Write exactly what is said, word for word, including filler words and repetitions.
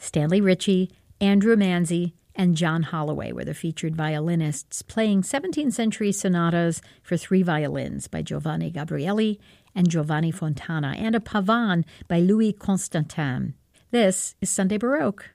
Stanley Ritchie, Andrew Manzi, and John Holloway were the featured violinists playing seventeenth century sonatas for three violins by Giovanni Gabrieli and Giovanni Fontana, and a pavane by Louis Constantin. This is Sunday Baroque.